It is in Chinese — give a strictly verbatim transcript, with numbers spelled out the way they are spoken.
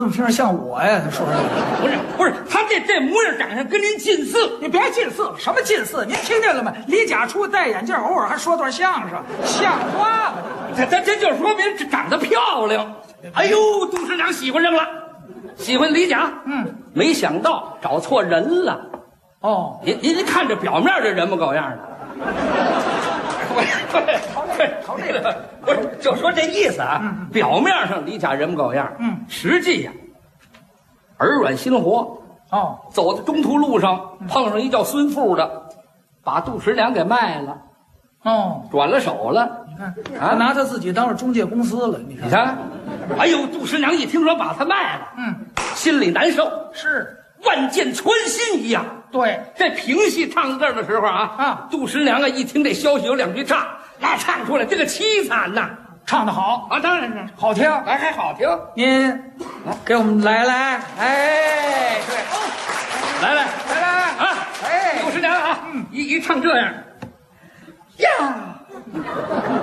怎么像我呀？他说说， 不是不是，他这这模样长相跟您近似。 你别近似，什么近似？您听见了吗？李家初戴眼镜，偶尔还说段相声，像话吗？ 这这这就说明这长得漂亮。哎呦，杜师长喜欢上了，喜欢李甲。 嗯， 没想到找错人了。 哦， 您您您看这表面这人模狗样的。对对，瞧这个，不是就说这意思啊。嗯、表面上李甲人模狗样， 嗯， 实际呀、啊，耳软心活。 哦， 走在中途路上碰上一叫孙富的，把杜十娘给卖了。 哦， 转了手了。 你看，他拿他自己当了中介公司了。你看， 你看，哎呦，杜十娘一听说把他卖了， 嗯， 心里难受， 是万箭穿心一样。 对， 在评戏唱到这儿的时候啊， 啊， 杜十娘啊一听这消息有两句唱，那唱出来这个凄惨呐， 唱得好啊，当然是好听， 哎还好听。 您给我们来来，哎，对， 来来来来啊， 哎， 杜十娘啊，嗯，一一唱这样，呀。